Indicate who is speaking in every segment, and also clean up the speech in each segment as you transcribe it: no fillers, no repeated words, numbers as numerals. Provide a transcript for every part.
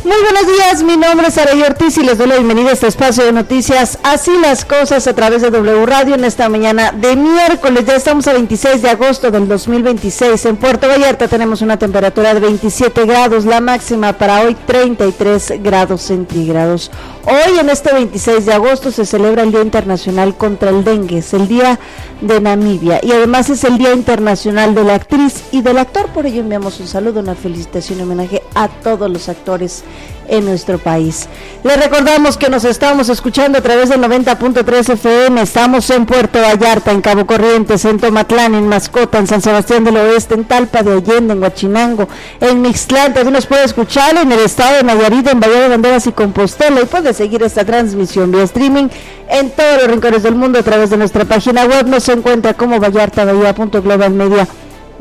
Speaker 1: Muy buenos días, mi nombre es Araí Ortiz y les doy la bienvenida a este espacio de noticias Así las Cosas a través de W Radio en esta mañana de miércoles. Ya estamos a 26 de agosto del 2026. En Puerto Vallarta tenemos una temperatura de 27 grados, la máxima para hoy 33 grados centígrados. Hoy en este 26 de agosto se celebra el Día Internacional contra el Dengue, es el Día de Namibia y además es el Día Internacional de la Actriz y del Actor. Por ello enviamos un saludo, una felicitación y homenaje a todos los actores en nuestro país. Les recordamos que nos estamos escuchando a través del 90.3 FM, estamos en Puerto Vallarta, en Cabo Corrientes, en Tomatlán, en Mascota, en San Sebastián del Oeste, en Talpa de Allende, en Huachinango, en Mixtlán. También nos puede escuchar en el estado de Nayarit, en Bahía de Banderas y Compostela, y puede seguir esta transmisión vía streaming en todos los rincones del mundo a través de nuestra página web. Nos encuentra como vallartabahía.globalmedia.mx.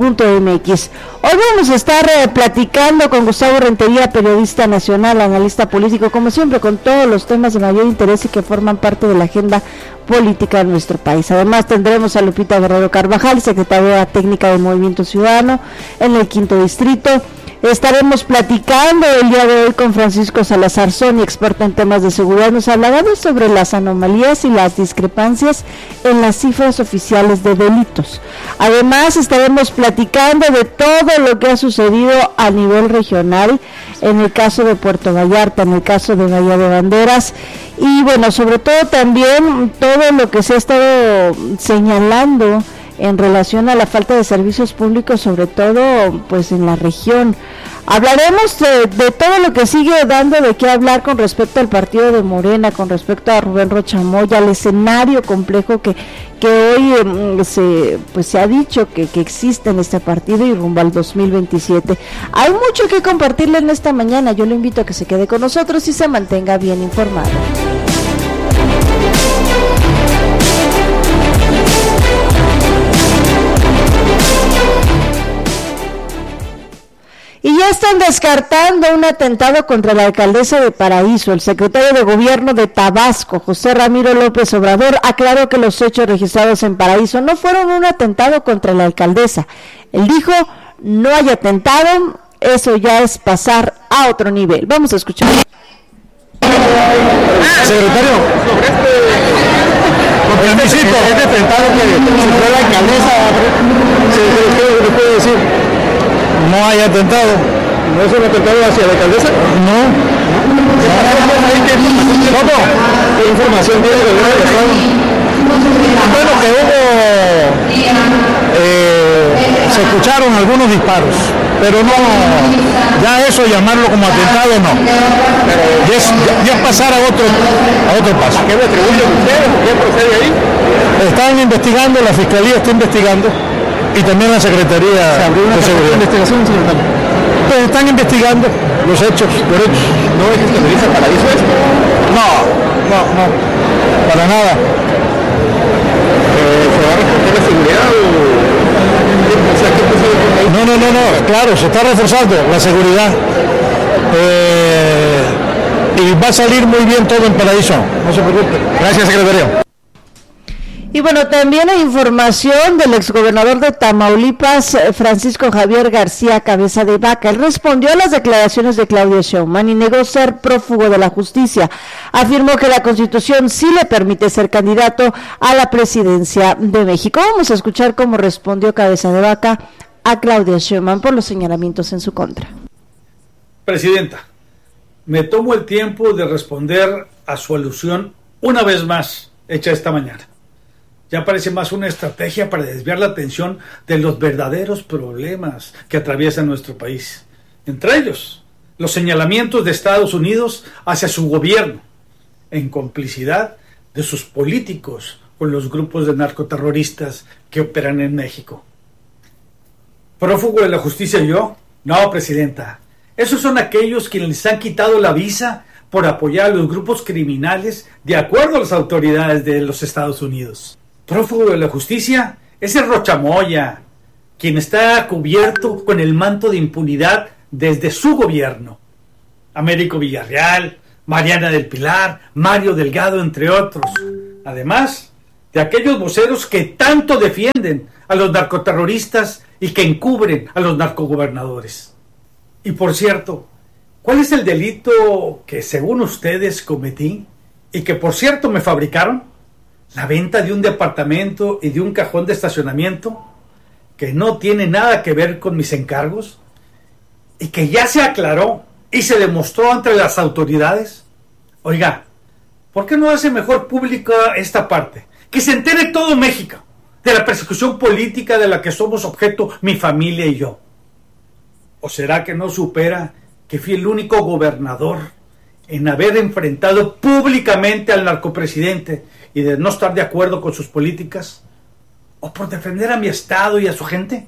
Speaker 1: Hoy vamos a estar platicando con Gustavo Rentería, periodista nacional, analista político, como siempre, con todos los temas de mayor interés y que forman parte de la agenda política de nuestro país. Además tendremos a Lupita Guerrero Carvajal, secretaria técnica del Movimiento Ciudadano en el 5º Distrito. Estaremos platicando el día de hoy con Francisco Salazar Zoni, experto en temas de seguridad. Nos hablará sobre las anomalías y las discrepancias en las cifras oficiales de delitos. Además estaremos platicando de todo lo que ha sucedido a nivel regional, en el caso de Puerto Vallarta, en el caso de Bahía de Banderas, y bueno, sobre todo también todo lo que se ha estado señalando en relación a la falta de servicios públicos, sobre todo pues en la región. Hablaremos de todo lo que sigue dando de qué hablar con respecto al partido de Morena, con respecto a Rubén Rocha Moya, al escenario complejo que hoy se ha dicho que existe en este partido y rumbo al 2027. Hay mucho que compartirle en esta mañana. Yo lo invito a que se quede con nosotros y se mantenga bien informado. Y ya están descartando un atentado contra la alcaldesa de Paraíso. El secretario de Gobierno de Tabasco, José Ramiro López Obrador, aclaró que los hechos registrados en Paraíso no fueron un atentado contra la alcaldesa. Él dijo, no hay atentado, eso ya es pasar a otro nivel. Vamos a escuchar.
Speaker 2: Secretario, sobre este atentado que sufrió la alcaldesa, ¿qué le puede decir? No hay atentado. ¿No es un atentado hacia la alcaldesa? No. ¿Qué información tiene del gobierno del estado? Bueno, que se escucharon algunos disparos, pero no, ya eso llamarlo como atentado no. Ya es pasar a otro paso. ¿Qué le atribuyen ustedes? ¿Qué procede ahí? Están investigando, la Fiscalía está investigando. Y también la Secretaría de Seguridad. ¿Investigación, señor? Pues están investigando los hechos, ¿No es que se Paraíso esto? No, para nada. ¿Se va a reforzar la seguridad o...? No, claro, se está reforzando la seguridad. Y va a salir muy bien todo en Paraíso, no se preocupe. Gracias, secretario.
Speaker 1: Y bueno, también hay información del exgobernador de Tamaulipas, Francisco Javier García Cabeza de Vaca. Él respondió a las declaraciones de Claudia Sheinbaum y negó ser prófugo de la justicia. Afirmó que la Constitución sí le permite ser candidato a la presidencia de México. Vamos a escuchar cómo respondió Cabeza de Vaca a Claudia Sheinbaum por los señalamientos en su contra.
Speaker 3: Presidenta, me tomo el tiempo de responder a su alusión una vez más hecha esta mañana. Ya parece más una estrategia para desviar la atención de los verdaderos problemas que atraviesan nuestro país. Entre ellos, los señalamientos de Estados Unidos hacia su gobierno, en complicidad de sus políticos con los grupos de narcoterroristas que operan en México. ¿Prófugo de la justicia yo? No, presidenta. Esos son aquellos quienes les han quitado la visa por apoyar a los grupos criminales de acuerdo a las autoridades de los Estados Unidos. Prófugo de la justicia es el Rocha Moya, quien está cubierto con el manto de impunidad desde su gobierno. Américo Villarreal, Mariana del Pilar, Mario Delgado, entre otros. Además de aquellos voceros que tanto defienden a los narcoterroristas y que encubren a los narcogobernadores. Y por cierto, ¿Cuál es el delito que según ustedes cometí y que por cierto me fabricaron? La venta de un departamento y de un cajón de estacionamiento que no tiene nada que ver con mis encargos y que ya se aclaró y se demostró ante las autoridades. Oiga, ¿por qué no hace mejor pública esta parte? Que se entere todo México de la persecución política de la que somos objeto mi familia y yo. ¿O será que no supera que fui el único gobernador en haber enfrentado públicamente al narcopresidente y de no estar de acuerdo con sus políticas? ¿O por defender a mi estado y a su gente?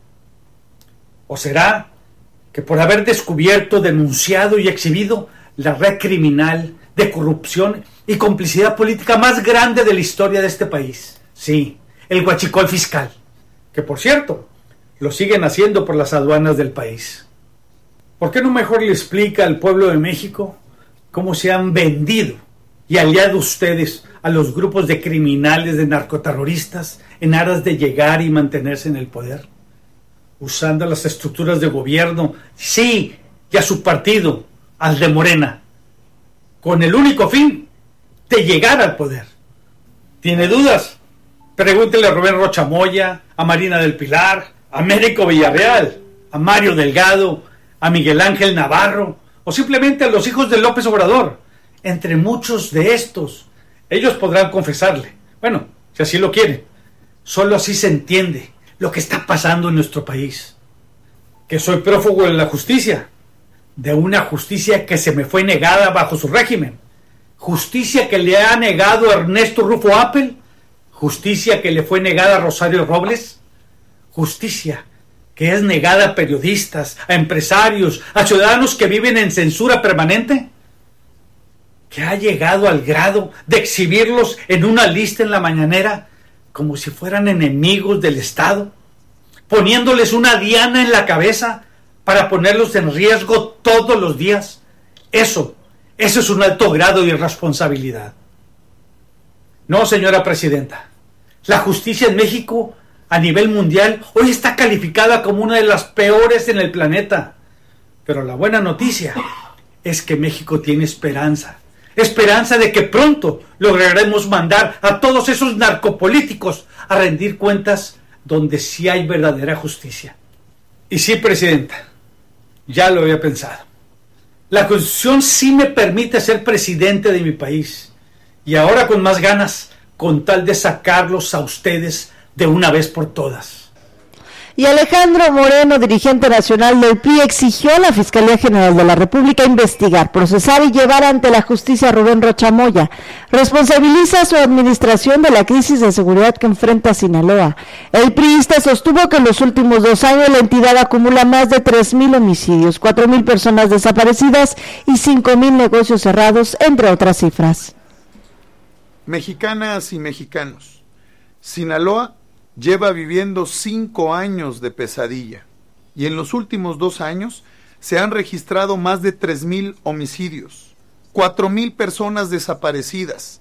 Speaker 3: ¿O será que por haber descubierto, denunciado y exhibido la red criminal de corrupción y complicidad política más grande de la historia de este país? Sí, el huachicol fiscal, que por cierto, lo siguen haciendo por las aduanas del país. ¿Por qué no mejor le explica al pueblo de México cómo se han vendido y aliado ustedes a los grupos de criminales, de narcoterroristas, en aras de llegar y mantenerse en el poder? Usando las estructuras de gobierno, sí, y a su partido, al de Morena, con el único fin de llegar al poder. ¿Tiene dudas? Pregúntele a Rubén Rocha Moya, a Marina del Pilar, a Américo Villarreal, a Mario Delgado, a Miguel Ángel Navarro, o simplemente a los hijos de López Obrador. Entre muchos de estos, ellos podrán confesarle. Bueno, si así lo quieren. Solo así se entiende lo que está pasando en nuestro país. Que soy prófugo de la justicia, de una justicia que se me fue negada bajo su régimen. Justicia que le ha negado a Ernesto Rufo Appel. Justicia que le fue negada a Rosario Robles. Justicia que es negada a periodistas, a empresarios, a ciudadanos que viven en censura permanente. Que ha llegado al grado de exhibirlos en una lista en la mañanera como si fueran enemigos del Estado, poniéndoles una diana en la cabeza para ponerlos en riesgo todos los días. Eso es un alto grado de irresponsabilidad. No, señora presidenta, la justicia en México a nivel mundial hoy está calificada como una de las peores en el planeta. Pero la buena noticia es que México tiene esperanza. Esperanza de que pronto lograremos mandar a todos esos narcopolíticos a rendir cuentas donde sí hay verdadera justicia. Y sí, presidenta, ya lo había pensado. La Constitución sí me permite ser presidente de mi país. Y ahora con más ganas, con tal de sacarlos a ustedes de una vez por todas.
Speaker 1: Y Alejandro Moreno, dirigente nacional del PRI, exigió a la Fiscalía General de la República investigar, procesar y llevar ante la justicia a Rubén Rocha Moya. Responsabiliza a su administración de la crisis de seguridad que enfrenta Sinaloa. El priista sostuvo que en los últimos 2 años la entidad acumula más de 3,000 homicidios, 4,000 personas desaparecidas y 5,000 negocios cerrados, entre otras cifras.
Speaker 4: Mexicanas y mexicanos, Sinaloa lleva viviendo 5 años de pesadilla y en los últimos 2 años se han registrado más de 3,000 homicidios, 4,000 personas desaparecidas,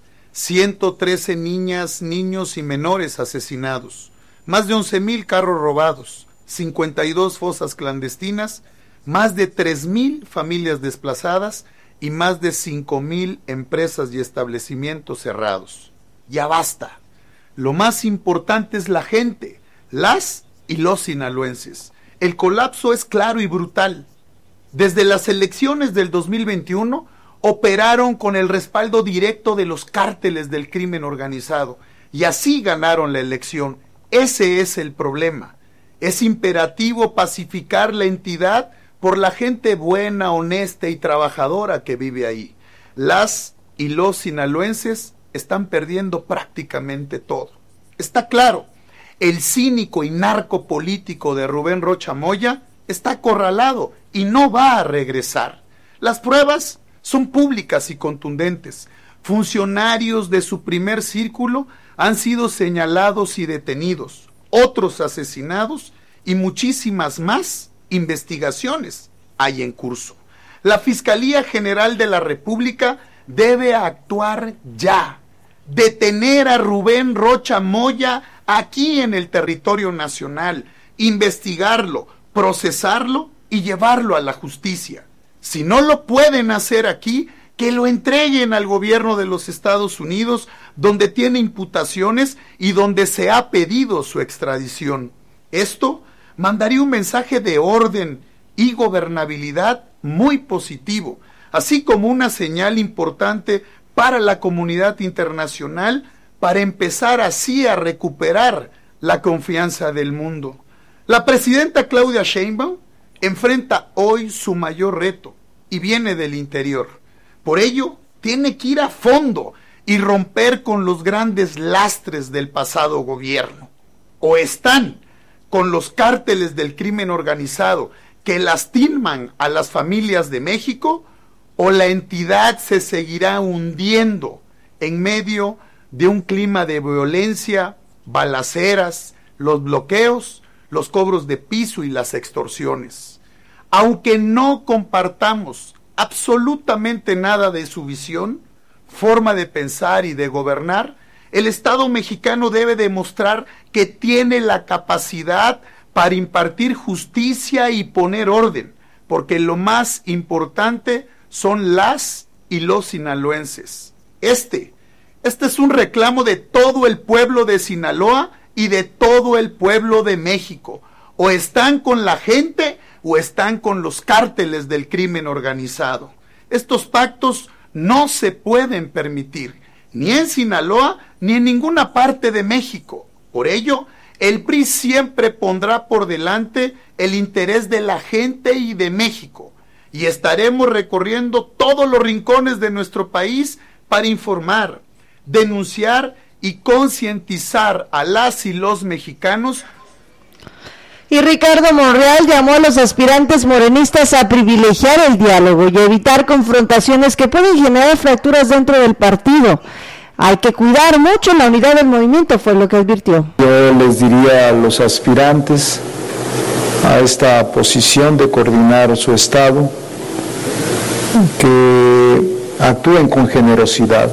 Speaker 4: 113 niñas, niños y menores asesinados, más de 11,000 carros robados, 52 fosas clandestinas, más de 3,000 familias desplazadas y más de 5,000 empresas y establecimientos cerrados. Ya basta. Lo más importante es la gente, las y los sinaloenses. El colapso es claro y brutal. Desde las elecciones del 2021 operaron con el respaldo directo de los cárteles del crimen organizado y así ganaron la elección. Ese es el problema. Es imperativo pacificar la entidad por la gente buena, honesta y trabajadora que vive ahí. Las y los sinaloenses están perdiendo prácticamente todo. Está claro, el cínico y narcopolítico de Rubén Rocha Moya está acorralado y no va a regresar. Las pruebas son públicas y contundentes. Funcionarios de su primer círculo han sido señalados y detenidos, otros asesinados y muchísimas más investigaciones hay en curso. La Fiscalía General de la República debe actuar ya. Detener a Rubén Rocha Moya aquí en el territorio nacional, investigarlo, procesarlo y llevarlo a la justicia. Si no lo pueden hacer aquí, que lo entreguen al gobierno de los Estados Unidos, donde tiene imputaciones y donde se ha pedido su extradición. Esto mandaría un mensaje de orden y gobernabilidad muy positivo, así como una señal importante para la comunidad internacional, para empezar así a recuperar la confianza del mundo. La presidenta Claudia Sheinbaum enfrenta hoy su mayor reto y viene del interior. Por ello, tiene que ir a fondo y romper con los grandes lastres del pasado gobierno. O están con los cárteles del crimen organizado que lastiman a las familias de México, o la entidad se seguirá hundiendo en medio de un clima de violencia, balaceras, los bloqueos, los cobros de piso y las extorsiones. Aunque no compartamos absolutamente nada de su visión, forma de pensar y de gobernar, el Estado mexicano debe demostrar que tiene la capacidad para impartir justicia y poner orden, porque lo más importante son las y los sinaloenses. Este es un reclamo de todo el pueblo de Sinaloa y de todo el pueblo de México. O están con la gente o están con los cárteles del crimen organizado. Estos pactos no se pueden permitir, ni en Sinaloa ni en ninguna parte de México. Por ello, el PRI siempre pondrá por delante el interés de la gente y de México, y estaremos recorriendo todos los rincones de nuestro país para informar, denunciar y concientizar a las y los mexicanos.
Speaker 1: Y Ricardo Monreal llamó a los aspirantes morenistas a privilegiar el diálogo y evitar confrontaciones que pueden generar fracturas dentro del partido. Hay que cuidar mucho la unidad del movimiento, fue lo que advirtió.
Speaker 5: Yo les diría a los aspirantes a esta posición de coordinar su estado que actúen con generosidad,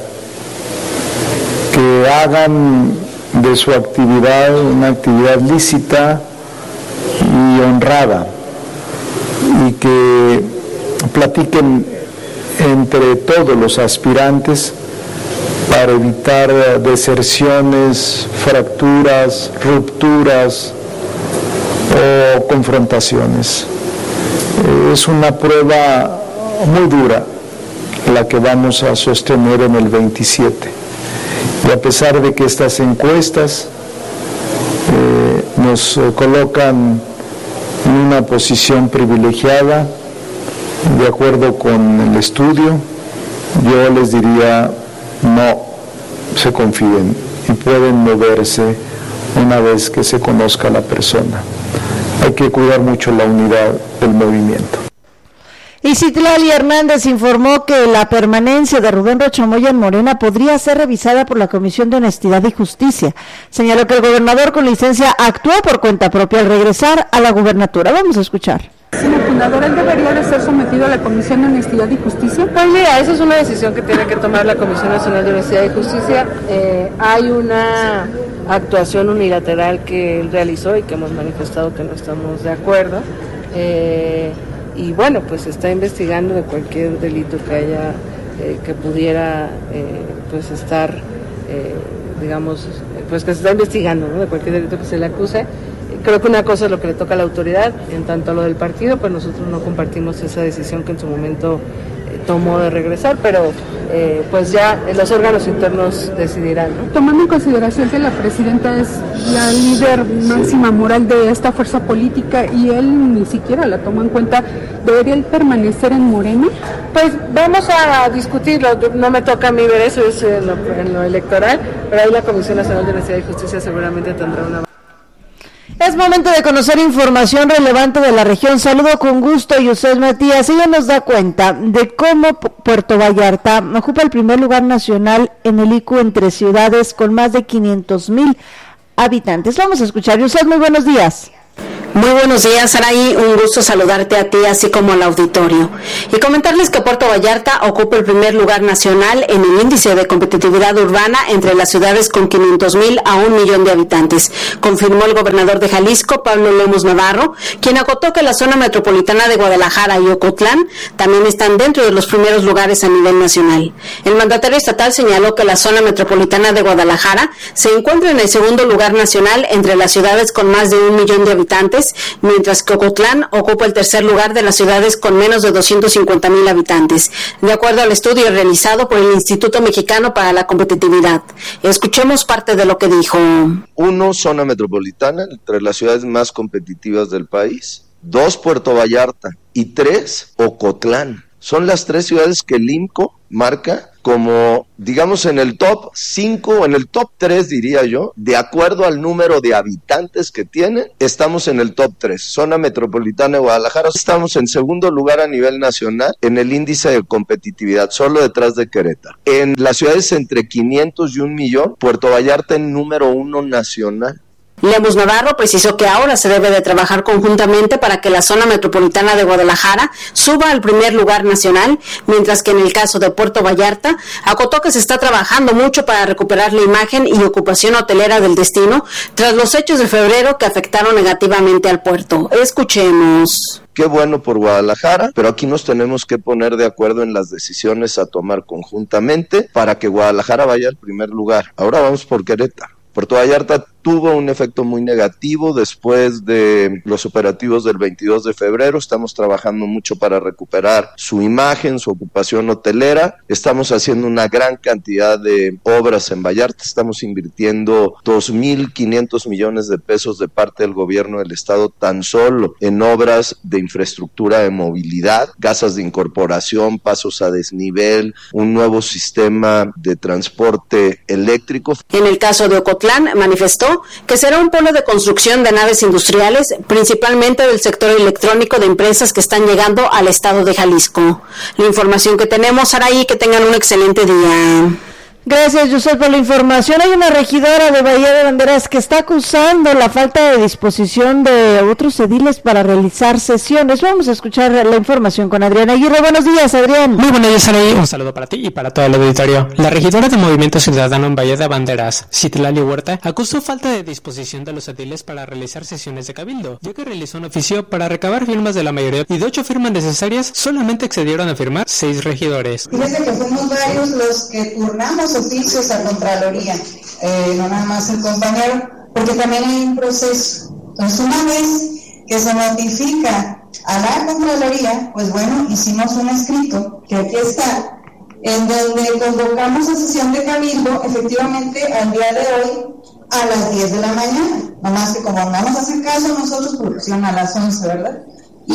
Speaker 5: que hagan de su actividad una actividad lícita y honrada, y que platiquen entre todos los aspirantes para evitar deserciones, fracturas, rupturas o confrontaciones. Es una prueba muy dura la que vamos a sostener en el 27. Y a pesar de que estas encuestas nos colocan en una posición privilegiada, de acuerdo con el estudio, yo les diría no se confíen y pueden moverse una vez que se conozca la persona. Hay que cuidar mucho la unidad del movimiento.
Speaker 1: Y Citlali Hernández informó que la permanencia de Rubén Rocha Moya en Morena podría ser revisada por la Comisión de Honestidad y Justicia. Señaló que el gobernador con licencia actuó por cuenta propia al regresar a la gubernatura. Vamos a escuchar.
Speaker 6: Señor fundador, ¿él debería de ser sometido a la Comisión de Honestidad y Justicia?
Speaker 7: Pues mira, esa es una decisión que tiene que tomar la Comisión Nacional de Honestidad y Justicia. Hay una actuación unilateral que él realizó y que hemos manifestado que no estamos de acuerdo. Y bueno, pues se está investigando de cualquier delito que haya, que pudiera pues estar, digamos, pues que se está investigando, ¿no? De cualquier delito que se le acuse. Creo que una cosa es lo que le toca a la autoridad, en tanto a lo del partido, pues nosotros no compartimos esa decisión que en su momento tomó de regresar, pero pues ya los órganos internos decidirán, ¿no?
Speaker 6: Tomando en consideración que la presidenta es la líder máxima moral de esta fuerza política y él ni siquiera la toma en cuenta, ¿debería él permanecer en Morena?
Speaker 7: Pues vamos a discutirlo, no me toca a mí ver eso, es en lo electoral, pero ahí la Comisión Nacional de Honestidad y Justicia seguramente tendrá una...
Speaker 1: Es momento de conocer información relevante de la región. Saludo con gusto a Yusef Matías. Ella nos da cuenta de cómo Puerto Vallarta ocupa el primer lugar nacional en el IQ entre ciudades con más de 500,000 habitantes. Vamos a escuchar. Yusef, muy buenos días.
Speaker 8: Muy buenos días, Saraí. Un gusto saludarte a ti, así como al auditorio. Y comentarles que Puerto Vallarta ocupa el primer lugar nacional en el índice de competitividad urbana entre las ciudades con 500,000 a 1,000,000 de habitantes, confirmó el gobernador de Jalisco, Pablo Lemus Navarro, quien acotó que la zona metropolitana de Guadalajara y Ocotlán también están dentro de los primeros lugares a nivel nacional. El mandatario estatal señaló que la zona metropolitana de Guadalajara se encuentra en el segundo lugar nacional entre las ciudades con más de 1,000,000 de habitantes, mientras que Ocotlán ocupa el tercer lugar de las ciudades con menos de 250,000 habitantes, de acuerdo al estudio realizado por el Instituto Mexicano para la Competitividad. Escuchemos parte de lo que dijo.
Speaker 9: 1, zona metropolitana, entre las ciudades más competitivas del país. 2, Puerto Vallarta. Y 3, Ocotlán. Son las 3 ciudades que el IMCO marca como, digamos, en el top 5, en el top 3 diría yo, de acuerdo al número de habitantes que tienen, estamos en el top 3. Zona metropolitana de Guadalajara, estamos en segundo lugar a nivel nacional en el índice de competitividad, solo detrás de Querétaro. En las ciudades entre 500 y 1,000,000, Puerto Vallarta en número 1 nacional.
Speaker 8: Lemus Navarro precisó que ahora se debe de trabajar conjuntamente para que la zona metropolitana de Guadalajara suba al primer lugar nacional, mientras que en el caso de Puerto Vallarta, acotó que se está trabajando mucho para recuperar la imagen y ocupación hotelera del destino tras los hechos de febrero que afectaron negativamente al puerto. Escuchemos.
Speaker 9: Qué bueno por Guadalajara, pero aquí nos tenemos que poner de acuerdo en las decisiones a tomar conjuntamente para que Guadalajara vaya al primer lugar. Ahora vamos por Querétaro. Puerto Vallarta tuvo un efecto muy negativo después de los operativos del 22 de febrero. Estamos trabajando mucho para recuperar su imagen, su ocupación hotelera. Estamos haciendo una gran cantidad de obras en Vallarta. Estamos invirtiendo 2,500 millones de pesos de parte del gobierno del estado tan solo en obras de infraestructura de movilidad, casas de incorporación, pasos a desnivel, un nuevo sistema de transporte eléctrico.
Speaker 8: En el caso de Ocotlán, manifestó que será un polo de construcción de naves industriales, principalmente del sector electrónico de empresas que están llegando al estado de Jalisco. La información que tenemos, Saraí, que tengan un excelente día.
Speaker 1: Gracias, Yusef, por la información. Hay una regidora de Bahía de Banderas que está acusando la falta de disposición de otros ediles para realizar sesiones. Vamos a escuchar la información con Adrián Aguirre. Buenos días, Adrián.
Speaker 10: Muy buenos días, Saraí. Un saludo para ti y para todo el auditorio. La regidora de Movimiento Ciudadano en Bahía de Banderas, Citlali Huerta, acusó falta de disposición de los ediles para realizar sesiones de cabildo, ya que realizó un oficio para recabar firmas de la mayoría y de 8 firmas necesarias solamente accedieron a firmar 6 regidores.
Speaker 11: Fíjese que fuimos varios los que turnamos oficios a Contraloría, no nada más el compañero, porque también hay un proceso. Entonces, una vez que se notifica a la Contraloría, pues bueno, hicimos un escrito, que aquí está, en donde convocamos a sesión de cabildo, efectivamente, al día de hoy, a las 10 de la mañana. Nomás que como no vamos a hacer caso nosotros, producción a las 11, ¿verdad? Y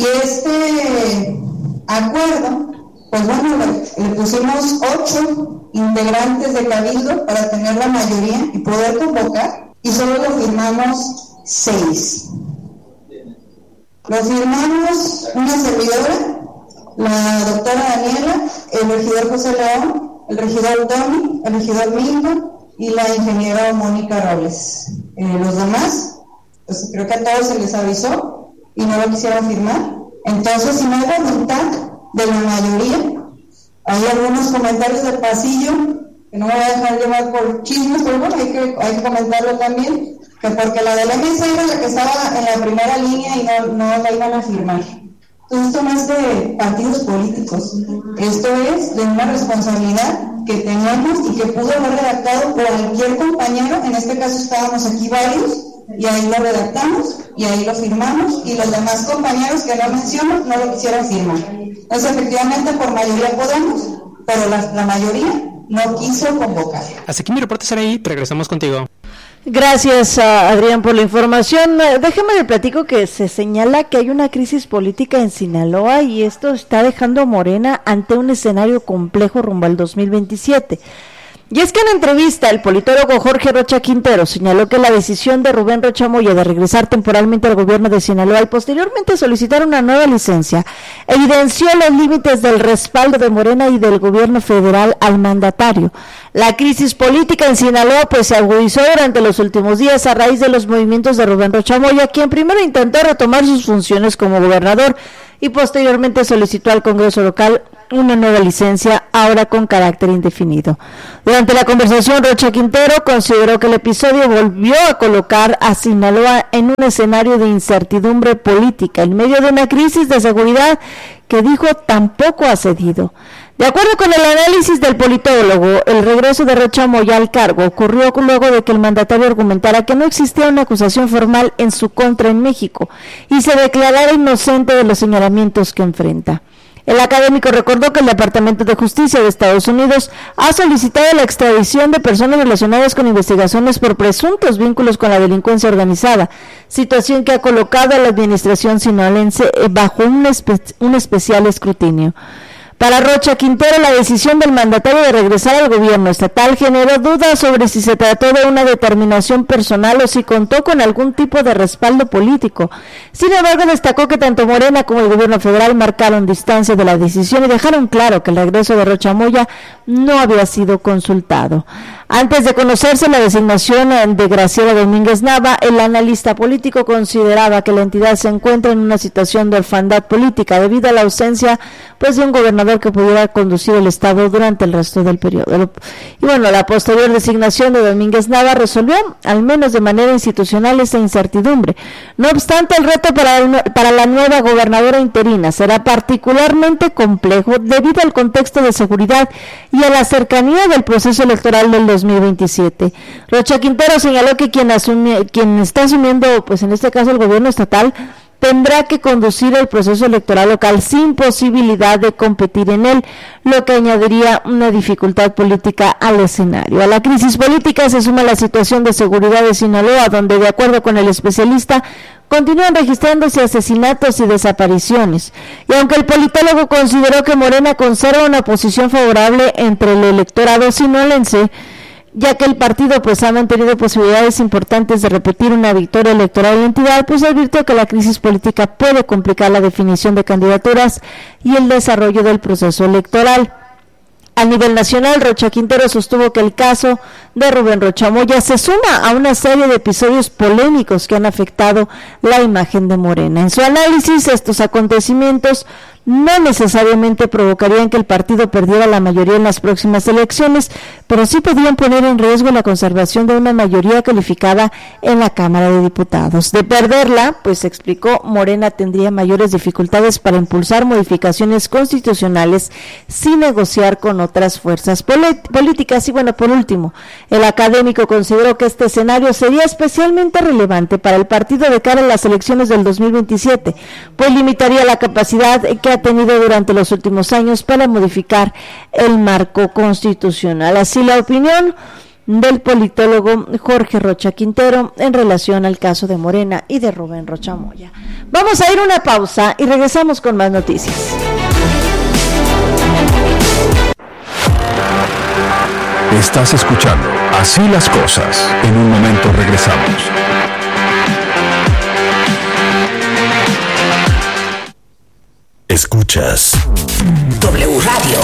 Speaker 11: este acuerdo, pues bueno, le pusimos 8 integrantes de cabildo para tener la mayoría y poder convocar, y solo lo firmamos 6. Lo firmamos una servidora, la doctora Daniela, el regidor José León, el regidor Tony, el regidor Milton y la ingeniera Mónica Robles. Los demás, pues creo que a todos se les avisó y no lo quisieron firmar. Entonces, si no hay voluntad de la mayoría, hay algunos comentarios del pasillo que no me voy a dejar llevar por chismes, pero bueno, hay que comentarlo también, que porque la de la mesa era la que estaba en la primera línea y no la iban a firmar. Entonces, esto no es de partidos políticos, esto es de una responsabilidad que tenemos y que pudo haber redactado cualquier compañero. En este caso estábamos aquí varios y ahí lo redactamos y ahí lo firmamos, y los demás compañeros que no menciono no lo quisieron firmar. Entonces, efectivamente, por mayoría podemos, pero la mayoría no quiso convocar.
Speaker 10: Hasta aquí mi reporte, Saraí. Regresamos contigo.
Speaker 1: Gracias, Adrián, por la información. Déjame le platico que se señala que hay una crisis política en Sinaloa y esto está dejando a Morena ante un escenario complejo rumbo al 2027. Y es que en entrevista el politólogo Jorge Rocha Quintero señaló que la decisión de Rubén Rocha Moya de regresar temporalmente al gobierno de Sinaloa y posteriormente solicitar una nueva licencia evidenció los límites del respaldo de Morena y del gobierno federal al mandatario. La crisis política en Sinaloa pues se agudizó durante los últimos días a raíz de los movimientos de Rubén Rocha Moya, quien primero intentó retomar sus funciones como gobernador y posteriormente solicitó al Congreso local una nueva licencia, ahora con carácter indefinido. Durante la conversación, Rocha Quintero consideró que el episodio volvió a colocar a Sinaloa en un escenario de incertidumbre política, en medio de una crisis de seguridad que dijo tampoco ha cedido. De acuerdo con el análisis del politólogo, el regreso de Rocha Moya al cargo ocurrió luego de que el mandatario argumentara que no existía una acusación formal en su contra en México y se declarara inocente de los señalamientos que enfrenta. El académico recordó que el Departamento de Justicia de Estados Unidos ha solicitado la extradición de personas relacionadas con investigaciones por presuntos vínculos con la delincuencia organizada, situación que ha colocado a la administración sinaloense bajo un especial escrutinio. Para Rocha Quintero, la decisión del mandatario de regresar al gobierno estatal generó dudas sobre si se trató de una determinación personal o si contó con algún tipo de respaldo político. Sin embargo, destacó que tanto Morena como el gobierno federal marcaron distancia de la decisión y dejaron claro que el regreso de Rocha Moya no había sido consultado. Antes de conocerse la designación de Graciela Domínguez Nava, el analista político consideraba que la entidad se encuentra en una situación de orfandad política debido a la ausencia de un gobernador que pudiera conducir el estado durante el resto del periodo. Y bueno, la posterior designación de Domínguez Nava resolvió, al menos de manera institucional, esa incertidumbre. No obstante, el reto para la nueva gobernadora interina será particularmente complejo debido al contexto de seguridad y a la cercanía del proceso electoral del 2027. Rocha Quintero señaló que quien está asumiendo, pues en este caso el gobierno estatal, tendrá que conducir el proceso electoral local sin posibilidad de competir en él, lo que añadiría una dificultad política al escenario. A la crisis política se suma la situación de seguridad de Sinaloa, donde, de acuerdo con el especialista, continúan registrándose asesinatos y desapariciones. Y aunque el politólogo consideró que Morena conserva una posición favorable entre el electorado sinaloense, ya que el partido pues ha mantenido posibilidades importantes de repetir una victoria electoral en la entidad, pues advirtió que la crisis política puede complicar la definición de candidaturas y el desarrollo del proceso electoral. A nivel nacional, Rocha Quintero sostuvo que el caso de Rubén Rocha Moya se suma a una serie de episodios polémicos que han afectado la imagen de Morena. En su análisis, estos acontecimientos no necesariamente provocarían que el partido perdiera la mayoría en las próximas elecciones, pero sí podrían poner en riesgo la conservación de una mayoría calificada en la Cámara de Diputados. De perderla, pues explicó, Morena tendría mayores dificultades para impulsar modificaciones constitucionales sin negociar con otras fuerzas políticas. Y bueno, por último, el académico consideró que este escenario sería especialmente relevante para el partido de cara a las elecciones del 2027, pues limitaría la capacidad que ha tenido durante los últimos años para modificar el marco constitucional. Así la opinión del politólogo Jorge Rocha Quintero en relación al caso de Morena y de Rubén Rocha Moya. Vamos a ir a una pausa y regresamos con más noticias.
Speaker 12: Estás escuchando Así las Cosas. En un momento regresamos. Escuchas
Speaker 13: W Radio.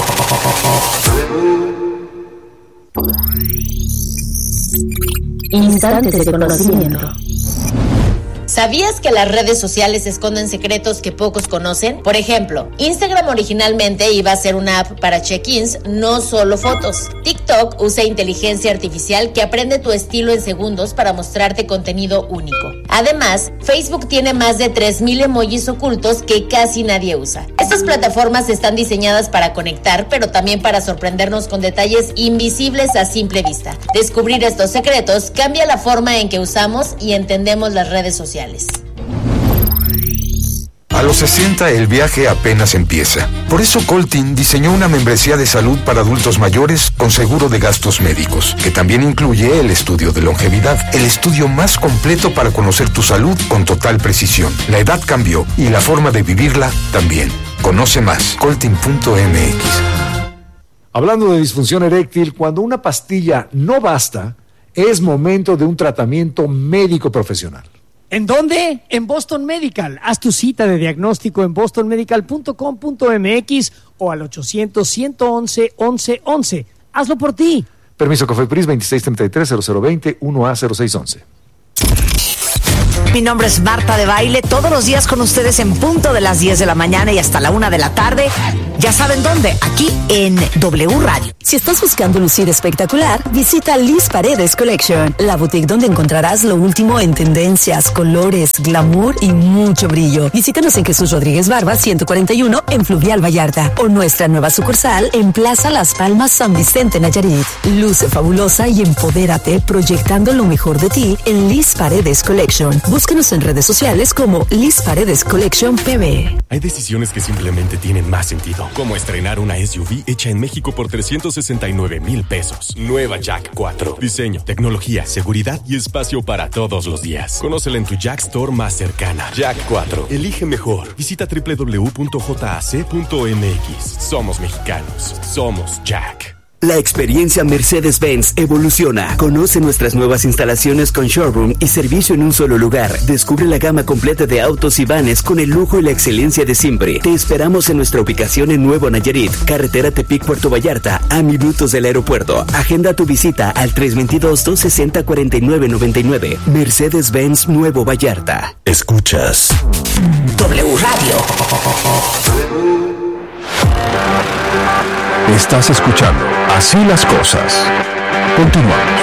Speaker 13: Instantes de conocimiento.
Speaker 14: ¿Sabías que las redes sociales esconden secretos que pocos conocen? Por ejemplo, Instagram originalmente iba a ser una app para check-ins, no solo fotos. TikTok usa inteligencia artificial que aprende tu estilo en segundos para mostrarte contenido único. Además, Facebook tiene más de 3,000 emojis ocultos que casi nadie usa. Estas plataformas están diseñadas para conectar, pero también para sorprendernos con detalles invisibles a simple vista. Descubrir estos secretos cambia la forma en que usamos y entendemos las redes sociales.
Speaker 15: A los 60 el viaje apenas empieza. Por eso Coltin diseñó una membresía de salud para adultos mayores con seguro de gastos médicos, que también incluye el estudio de longevidad, el estudio más completo para conocer tu salud con total precisión. La edad cambió y la forma de vivirla también. Conoce más, coltin.mx.
Speaker 16: Hablando de disfunción eréctil, cuando una pastilla no basta, es momento de un tratamiento médico profesional.
Speaker 17: ¿En dónde? En Boston Medical. Haz tu cita de diagnóstico en bostonmedical.com.mx o al 800-111-1111. Hazlo por ti.
Speaker 16: Permiso COFEPRIS 2633-0020 1A0611.
Speaker 13: Mi nombre es Marta de Baile, todos los días con ustedes en punto de las 10 de la mañana y hasta la 1 de la tarde. Ya saben dónde, aquí en W Radio.
Speaker 18: Si estás buscando lucir espectacular, visita Liz Paredes Collection, la boutique donde encontrarás lo último en tendencias, colores, glamour y mucho brillo. Visítanos en Jesús Rodríguez Barba 141 en Fluvial Vallarta o nuestra nueva sucursal en Plaza Las Palmas San Vicente Nayarit. Luce fabulosa y empodérate proyectando lo mejor de ti en Liz Paredes Collection. Búscanos en redes sociales como Liz Paredes Collection PB.
Speaker 19: Hay decisiones que simplemente tienen más sentido, como estrenar una SUV hecha en México por 369,000 pesos. Nueva Jack 4. Diseño, tecnología, seguridad y espacio para todos los días. Conócela en tu Jack Store más cercana. Jack 4. Elige mejor. Visita www.jac.mx. Somos mexicanos. Somos Jack.
Speaker 20: La experiencia Mercedes-Benz evoluciona. Conoce nuestras nuevas instalaciones con showroom y servicio en un solo lugar. Descubre la gama completa de autos y vanes con el lujo y la excelencia de siempre. Te esperamos en nuestra ubicación en Nuevo Nayarit, carretera Tepic-Puerto Vallarta, a minutos del aeropuerto. Agenda tu visita al 322-260-4999. Mercedes-Benz Nuevo Vallarta.
Speaker 12: Escuchas
Speaker 13: W Radio.
Speaker 12: Estás escuchando Así las Cosas. Continuamos.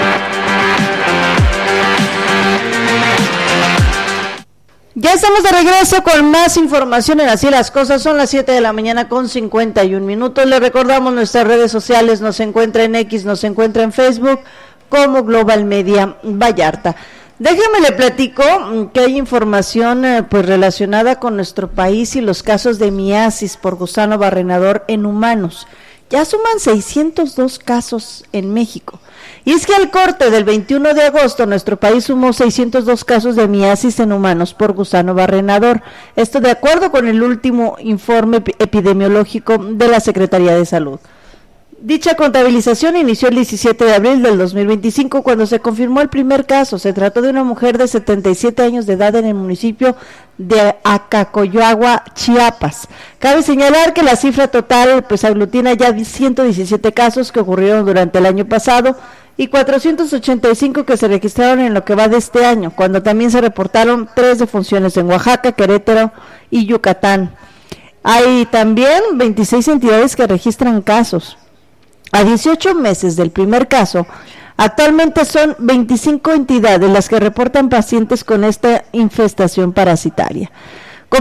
Speaker 1: Ya estamos de regreso con más información en Así las Cosas. Son las 7 de la mañana con 51 minutos. Les recordamos nuestras redes sociales. Nos encuentra en X, nos encuentra en Facebook como Global Media Vallarta. Déjeme le platico que hay información pues relacionada con nuestro país y los casos de miasis por gusano barrenador en humanos. Ya suman 602 casos en México. Y es que al corte del 21 de agosto nuestro país sumó 602 casos de miasis en humanos por gusano barrenador. Esto de acuerdo con el último informe epidemiológico de la Secretaría de Salud. Dicha contabilización inició el 17 de abril del 2025 cuando se confirmó el primer caso. Se trató de una mujer de 77 años de edad en el municipio de Acacoyoagua, Chiapas. Cabe señalar que la cifra total pues aglutina ya 117 casos que ocurrieron durante el año pasado y 485 que se registraron en lo que va de este año, cuando también se reportaron 3 defunciones en Oaxaca, Querétaro y Yucatán. Hay también 26 entidades que registran casos. A 18 meses del primer caso, actualmente son 25 entidades las que reportan pacientes con esta infestación parasitaria. Con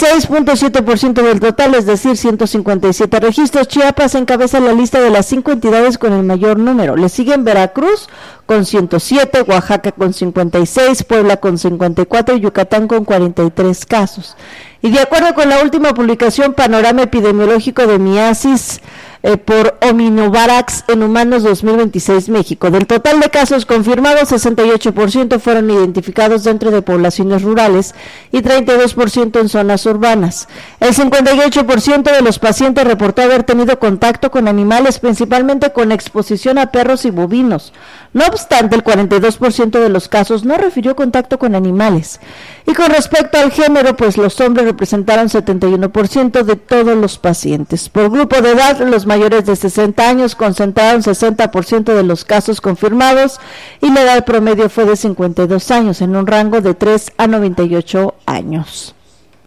Speaker 1: 26.7% del total, es decir, 157 registros, Chiapas encabeza la lista de las 5 entidades con el mayor número. Le siguen Veracruz con 107, Oaxaca con 56, Puebla con 54 y Yucatán con 43 casos. Y de acuerdo con la última publicación, Panorama Epidemiológico de Miasis por Hominovarax en Humanos 2026 México. Del total de casos confirmados, 68% fueron identificados dentro de poblaciones rurales y 32% en zonas urbanas. El 58% de los pacientes reportó haber tenido contacto con animales, principalmente con exposición a perros y bovinos. No obstante, el 42% de los casos no refirió contacto con animales. Y con respecto al género, pues los hombres representaron 71% de todos los pacientes. Por grupo de edad, los mayores de 60 años concentraron 60% de los casos confirmados y la edad promedio fue de 52 años, en un rango de 3 a 98 años.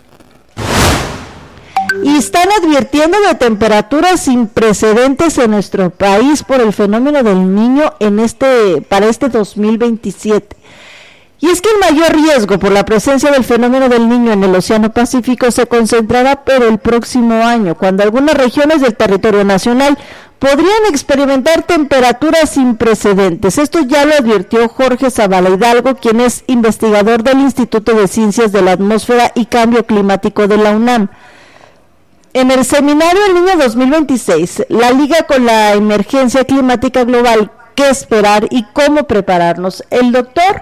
Speaker 1: Y están advirtiendo de temperaturas sin precedentes en nuestro país por el fenómeno del Niño para este 2027. Y es que el mayor riesgo por la presencia del fenómeno del Niño en el Océano Pacífico se concentrará por el próximo año, cuando algunas regiones del territorio nacional podrían experimentar temperaturas sin precedentes. Esto ya lo advirtió Jorge Zavala Hidalgo, quien es investigador del Instituto de Ciencias de la Atmósfera y Cambio Climático de la UNAM. En el seminario El Niño 2026, la liga con la emergencia climática global, qué esperar y cómo prepararnos, el doctor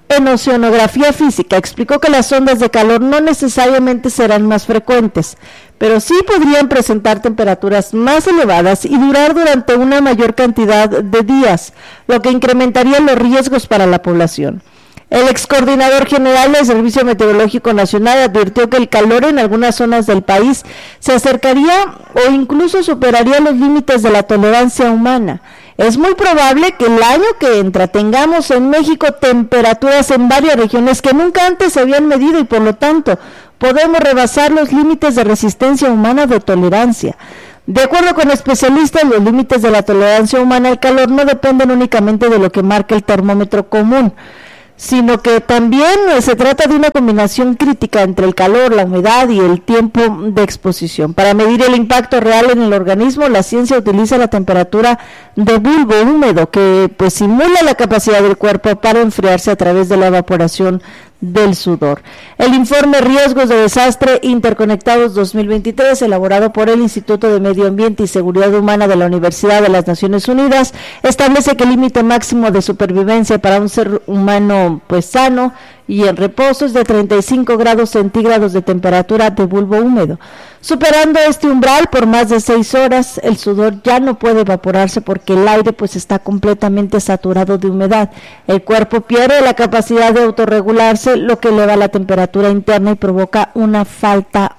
Speaker 1: en oceanografía física, explicó que las ondas de calor no necesariamente serán más frecuentes, pero sí podrían presentar temperaturas más elevadas y durar durante una mayor cantidad de días, lo que incrementaría los riesgos para la población. El excoordinador general del Servicio Meteorológico Nacional advirtió que el calor en algunas zonas del país se acercaría o incluso superaría los límites de la tolerancia humana. Es muy probable que el año que entra tengamos en México temperaturas en varias regiones que nunca antes se habían medido y por lo tanto podemos rebasar los límites de resistencia humana de tolerancia. De acuerdo con especialistas, los límites de la tolerancia humana al calor no dependen únicamente de lo que marca el termómetro común, sino que también se trata de una combinación crítica entre el calor, la humedad y el tiempo de exposición. Para medir el impacto real en el organismo, la ciencia utiliza la temperatura de bulbo húmedo, que pues simula la capacidad del cuerpo para enfriarse a través de la evaporación del sudor. El informe Riesgos de Desastre Interconectados 2023, elaborado por el Instituto de Medio Ambiente y Seguridad Humana de la Universidad de las Naciones Unidas, establece que el límite máximo de supervivencia para un ser humano pues sano y en reposo es de 35 grados centígrados de temperatura de bulbo húmedo. Superando este umbral por más de 6 horas, el sudor ya no puede evaporarse porque el aire pues está completamente saturado de humedad. El cuerpo pierde la capacidad de autorregularse, lo que eleva la temperatura interna y provoca una falla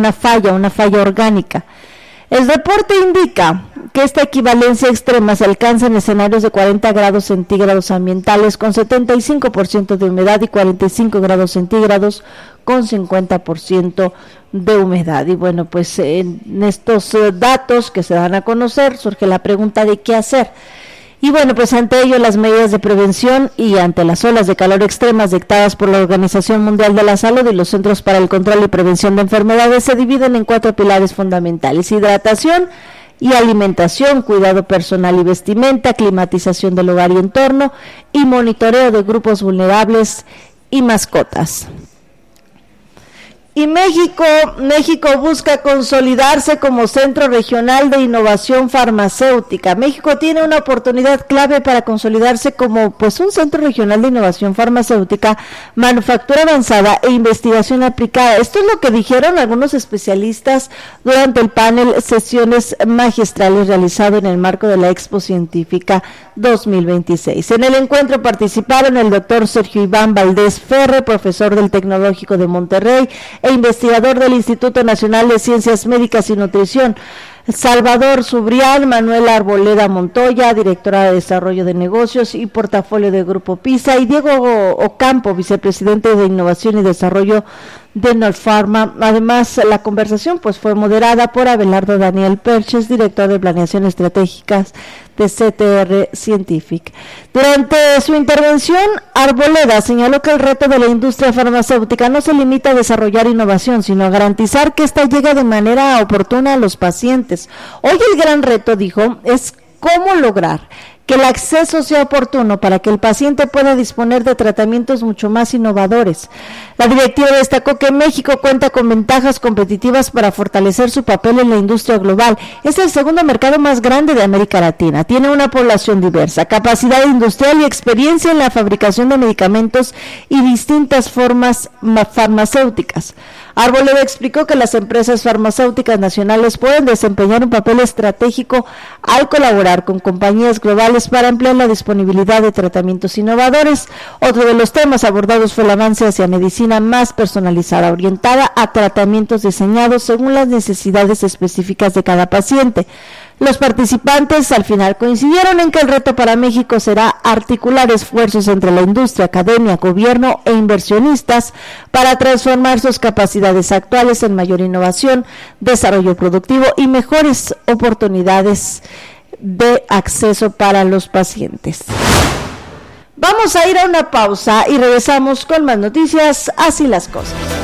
Speaker 1: orgánica. El reporte indica que esta equivalencia extrema se alcanza en escenarios de 40 grados centígrados ambientales con 75% de humedad y 45 grados centígrados con 50% de humedad. Y bueno, pues en estos datos que se dan a conocer surge la pregunta de qué hacer. Y bueno, pues ante ello las medidas de prevención y ante las olas de calor extremas dictadas por la Organización Mundial de la Salud y los Centros para el Control y Prevención de Enfermedades se dividen en 4 pilares fundamentales: hidratación y alimentación, cuidado personal y vestimenta, climatización del hogar y entorno y monitoreo de grupos vulnerables y mascotas. Y México busca consolidarse como centro regional de innovación farmacéutica. México tiene una oportunidad clave para consolidarse como pues un centro regional de innovación farmacéutica, manufactura avanzada e investigación aplicada. Esto es lo que dijeron algunos especialistas durante el panel Sesiones Magistrales realizado en el marco de la Expo Científica 2026. En el encuentro participaron el doctor Sergio Iván Valdés Ferre, profesor del Tecnológico de Monterrey e investigador del Instituto Nacional de Ciencias Médicas y Nutrición, Salvador Subrián, Manuela Arboleda Montoya, directora de Desarrollo de Negocios y Portafolio de Grupo PISA, y Diego Ocampo, vicepresidente de Innovación y Desarrollo de Norpharma. Además, la conversación pues fue moderada por Abelardo Daniel Perches, director de Planeación Estratégicas de CTR Scientific. Durante su intervención, Arboleda señaló que el reto de la industria farmacéutica no se limita a desarrollar innovación, sino a garantizar que ésta llegue de manera oportuna a los pacientes. Hoy el gran reto, dijo, es cómo lograr que el acceso sea oportuno para que el paciente pueda disponer de tratamientos mucho más innovadores. La directiva destacó que México cuenta con ventajas competitivas para fortalecer su papel en la industria global. Es el segundo mercado más grande de América Latina. Tiene una población diversa, capacidad industrial y experiencia en la fabricación de medicamentos y distintas formas farmacéuticas. Arboleda explicó que las empresas farmacéuticas nacionales pueden desempeñar un papel estratégico al colaborar con compañías globales para ampliar la disponibilidad de tratamientos innovadores. Otro de los temas abordados fue el avance hacia medicina más personalizada, orientada a tratamientos diseñados según las necesidades específicas de cada paciente. Los participantes al final coincidieron en que el reto para México será articular esfuerzos entre la industria, academia, gobierno e inversionistas para transformar sus capacidades actuales en mayor innovación, desarrollo productivo y mejores oportunidades de acceso para los pacientes. Vamos a ir a una pausa y regresamos con más noticias. Así las cosas.